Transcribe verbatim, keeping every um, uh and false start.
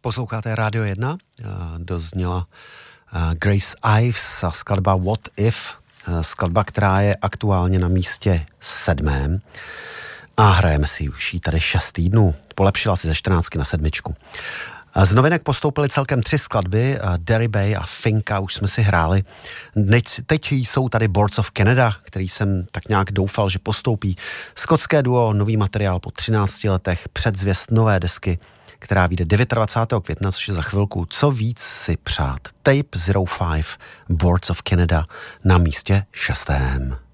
Posloucháte Rádio jedna, dozněla Grace Ives a skladba What If, skladba, která je aktuálně na místě sedmém a hrajeme si už jí tady šest týdnů, polepšila si ze čtrnáctky na sedmičku. Z novinek postoupily celkem tři skladby, Derry Bay a Finka už jsme si hráli. Teď jsou tady Boards of Canada, který jsem tak nějak doufal, že postoupí. Skotské duo, nový materiál po třinácti letech, předzvěst nové desky, která vyjde dvacátého devátého května, což je za chvilku. Co víc si přát? Tape Zero Five, Boards of Canada na místě šestém.